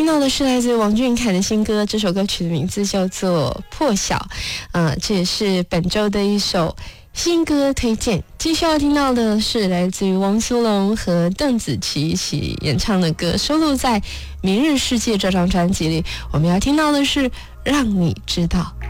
听到的是来自王俊凯的新歌，这首歌曲的名字叫做《破晓》，这也是本周的一首新歌推荐。继续要听到的是来自于汪苏泷和邓紫棋一起演唱的歌，收录在《明日世界》这张专辑里。我们要听到的是《让你知道》。